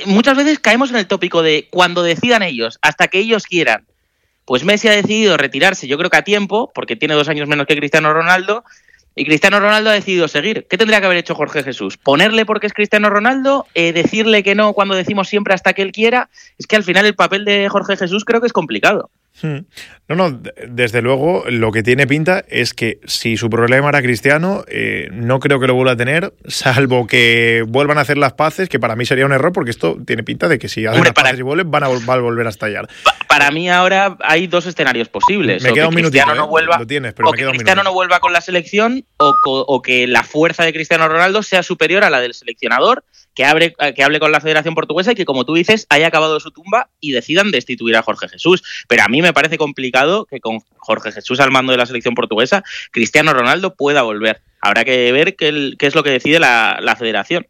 muchas veces caemos en el tópico de cuando decidan ellos, hasta que ellos quieran. Pues Messi ha decidido retirarse, yo creo que a tiempo, porque tiene 2 años menos que Cristiano Ronaldo, y Cristiano Ronaldo ha decidido seguir. ¿Qué tendría que haber hecho Jorge Jesús? ¿Ponerle porque es Cristiano Ronaldo? ¿Decirle que no cuando decimos siempre hasta que él quiera? Es que al final el papel de Jorge Jesús creo que es complicado. No, desde luego lo que tiene pinta es que si su problema era Cristiano, no creo que lo vuelva a tener, salvo que vuelvan a hacer las paces, que para mí sería un error, porque esto tiene pinta de que si hacen las paces y vuelven, van a volver a estallar. Para mí ahora hay 2 escenarios posibles. Me queda un minutito, no vuelva, lo tienes, pero o que Cristiano no vuelva con la selección, o que la fuerza de Cristiano Ronaldo sea superior a la del seleccionador, que hable con la Federación Portuguesa y que, como tú dices, haya acabado su tumba y decidan destituir a Jorge Jesús. Pero a mí me parece complicado que con Jorge Jesús al mando de la selección portuguesa, Cristiano Ronaldo pueda volver. Habrá que ver qué es lo que decide la Federación.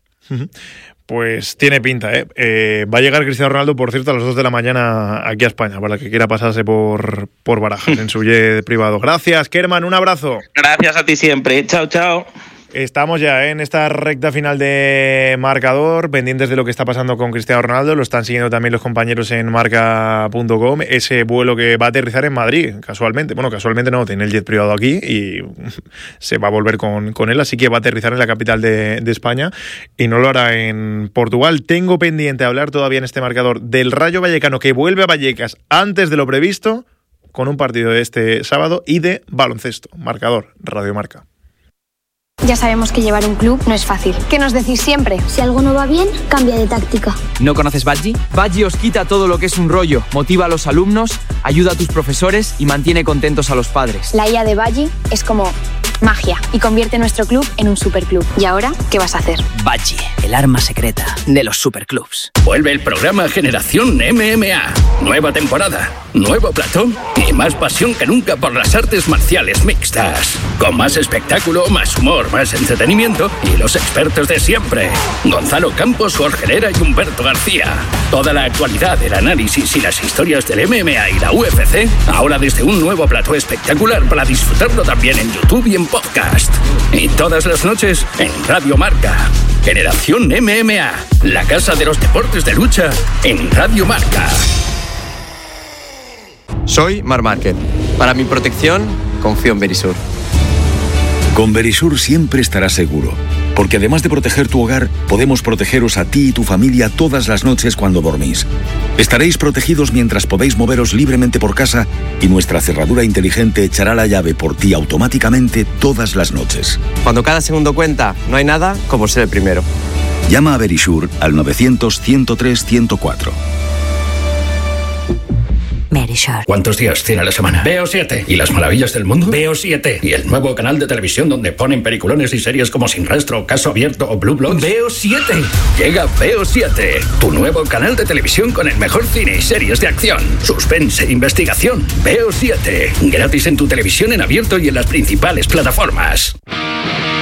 Pues tiene pinta, ¿eh? Va a llegar Cristiano Ronaldo, por cierto, a las 2 de la mañana aquí a España, para que quiera pasarse por Barajas en su jet privado. Gracias, Kerman, un abrazo. Gracias a ti siempre. Chao, chao. Estamos ya en esta recta final de Marcador, pendientes de lo que está pasando con Cristiano Ronaldo. Lo están siguiendo también los compañeros en marca.com. Ese vuelo que va a aterrizar en Madrid, casualmente. Bueno, casualmente no, tiene el jet privado aquí y se va a volver con él. Así que va a aterrizar en la capital de España y no lo hará en Portugal. Tengo pendiente hablar todavía en este Marcador del Rayo Vallecano, que vuelve a Vallecas antes de lo previsto, con un partido de este sábado, y de baloncesto. Marcador, Radio Marca. Ya sabemos que llevar un club no es fácil. ¿Qué nos decís siempre? Si algo no va bien, cambia de táctica. ¿No conoces Badgie? Badgie os quita todo lo que es un rollo, motiva a los alumnos, ayuda a tus profesores y mantiene contentos a los padres. La IA de Badgie es como magia y convierte nuestro club en un superclub. ¿Y ahora qué vas a hacer? Badgie, el arma secreta de los superclubs. Vuelve el programa Generación MMA. Nueva temporada, nuevo platón y más pasión que nunca por las artes marciales mixtas. Con más espectáculo, más humor, más entretenimiento y los expertos de siempre. Gonzalo Campos, Jorge Herrera y Humberto García. Toda la actualidad, el análisis y las historias del MMA y la UFC, ahora desde un nuevo plató espectacular para disfrutarlo también en YouTube y en podcast. Y todas las noches en Radio Marca. Generación MMA, la casa de los deportes de lucha en Radio Marca. Soy Marc Márquez. Para mi protección, confío en Verisur. Con Verisur siempre estarás seguro, porque además de proteger tu hogar, podemos protegeros a ti y tu familia todas las noches cuando dormís. Estaréis protegidos mientras podéis moveros libremente por casa y nuestra cerradura inteligente echará la llave por ti automáticamente todas las noches. Cuando cada segundo cuenta, no hay nada como ser el primero. Llama a Verisur al 900-103-104. Verisur. ¿Cuántos días tiene la semana? Veo 7. ¿Y las maravillas del mundo? Veo 7. ¿Y el nuevo canal de televisión donde ponen peliculones y series como Sin Rastro, Caso Abierto o Blue Bloods? Veo 7. Llega Veo 7, tu nuevo canal de televisión con el mejor cine y series de acción, suspense e investigación. Veo 7. Gratis en tu televisión en abierto y en las principales plataformas.